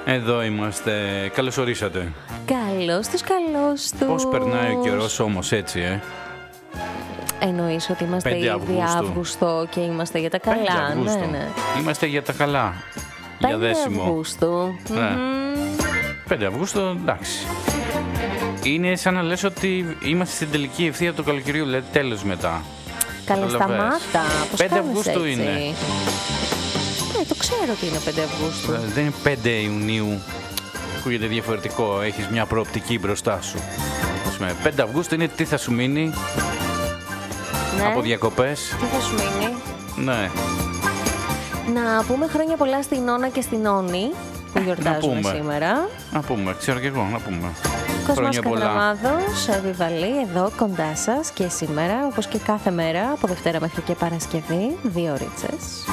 Εδώ είμαστε. Καλώς ορίσατε. Καλώς τους. Πώς περνάει ο καιρός όμως έτσι, Εννοείς ότι είμαστε ήδη Αύγουστο και είμαστε για τα καλά. Ναι. Είμαστε για τα καλά. 5 για δέσιμο. Αυγούστου. Ναι. 5 Αυγούστου, εντάξει. Είναι σαν να λες ότι είμαστε στην τελική ευθεία του καλοκαιριού, δηλαδή τέλος μετά. Καλέ σταμάτα. 5 Αυγούστου έτσι? είναι. Το ξέρω ότι είναι 5 Αυγούστου. Δεν είναι 5 Ιουνίου. Ακούγεται διαφορετικό. Έχεις μια προοπτική μπροστά σου. 5 Αυγούστου είναι τι θα σου μείνει. Ναι. Από διακοπές. Τι θα σου μείνει. Ναι. Να πούμε χρόνια πολλά στην Όνα και στην Όνη που γιορτάζουμε σήμερα. Να πούμε, ξέρω και εγώ, να πούμε. Κοσμάς Κατραμάδος, Βιβαλή, εδώ κοντά σας και σήμερα, όπως και κάθε μέρα, από Δευτέρα μέχρι και Παρασκευή, 2 ωρίτσες.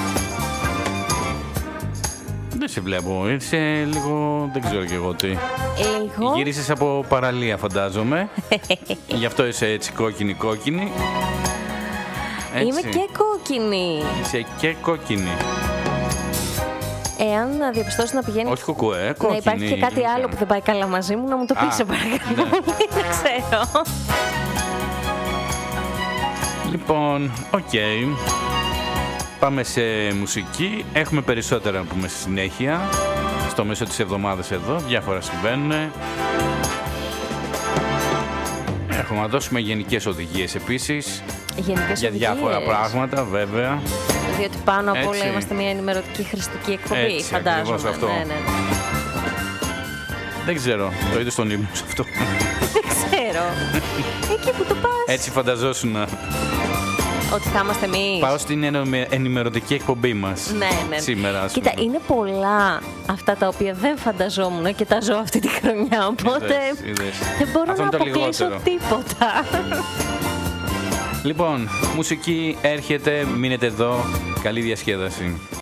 Δεν σε βλέπω, είσαι λίγο, δεν ξέρω και εγώ τι. Λίγο. Γύρισες από παραλία φαντάζομαι. Γι' αυτό είσαι έτσι κόκκινη. Έτσι. Είμαι και κόκκινη. Είσαι και κόκκινη. Εάν να διαπιστώσει να πηγαίνει. Όχι κουκουέ, κόκκινη. Να υπάρχει και κάτι άλλο που δεν πάει καλά μαζί μου, να μου το πεις σε παρακαλώ. Δεν ξέρω. Λοιπόν, οκ. Πάμε σε μουσική. Έχουμε περισσότερα να πούμε στη συνέχεια. Στο μέσο της εβδομάδας εδώ, διάφορα συμβαίνουν. Έχουμε να δώσουμε γενικές οδηγίες επίσης. Για διάφορα πράγματα, βέβαια. Διότι πάνω απ' όλα είμαστε μια ενημερωτική χρηστική εκπομπή, έτσι, φαντάζομαι. Αυτό. Ναι. Δεν ξέρω, το είδες στον ύμνο σε αυτό. Δεν ξέρω. Εκεί που το πας. Έτσι φανταζόσουν. Ότι θα είμαστε εμείς. Πάω στην ενημερωτική εκπομπή μας. Ναι. Σήμερα, κοίτα, είναι πολλά αυτά τα οποία δεν φανταζόμουν και τα ζω αυτή τη χρονιά. Οπότε δεν μπορώ να αποκλείσω τίποτα. Λοιπόν, μουσική έρχεται, μείνετε εδώ. Καλή διασκέδαση.